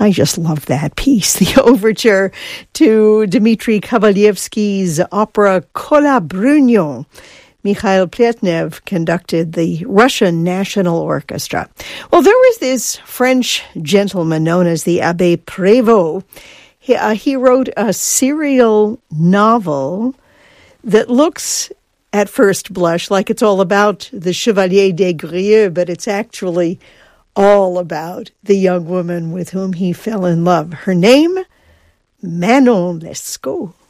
I just love that piece, the overture to Dmitri Kavalevsky's opera Kolabrunyo. Mikhail Pletnev conducted the Russian National Orchestra. Well, there was this French gentleman known as the Abbé Prévost. He wrote a serial novel that looks at first blush like it's all about the Chevalier des Grieux, but it's actually all about the young woman with whom he fell in love. Her name, Manon Lescaut.